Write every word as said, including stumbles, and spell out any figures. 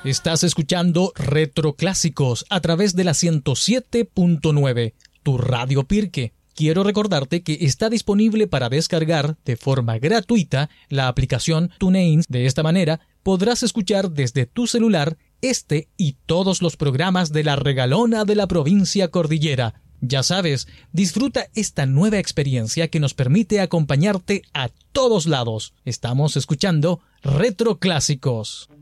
Estás escuchando Retroclásicos a través de la ciento siete punto nueve, tu Radio Pirque. Quiero recordarte que está disponible para descargar de forma gratuita la aplicación TuneIn. De esta manera podrás escuchar desde tu celular este y todos los programas de La Regalona de la provincia Cordillera. Ya sabes, disfruta esta nueva experiencia que nos permite acompañarte a todos lados. Estamos escuchando Retroclásicos.